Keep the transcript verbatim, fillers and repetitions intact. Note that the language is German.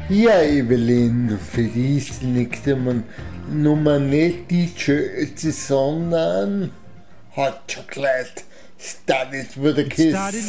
Ja, Evelyn, für dich liegt man Nummer nicht die Schöße, sondern Hot Chocolate started with a It kiss. started